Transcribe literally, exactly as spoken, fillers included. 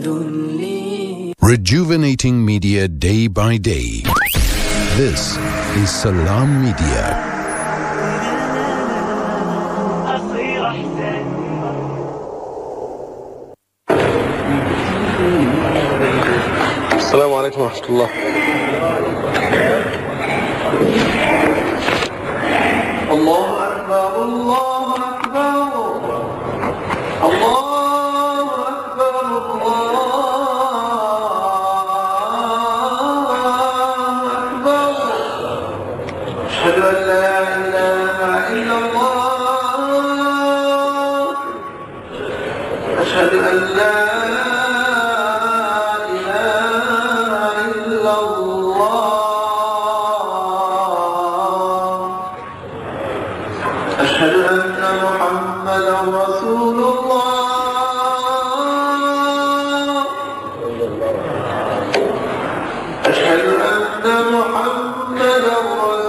Rejuvenating media day by day. This is Salam Media. السلام عليكم ورحمة الله. الله أكبر الله أكبر الله أكبر الله أكبر. أشهد أن لا إله إلا الله. أشهد أن لا أشهد أن محمدا رسول الله. أشهد أن محمدا رسول الله.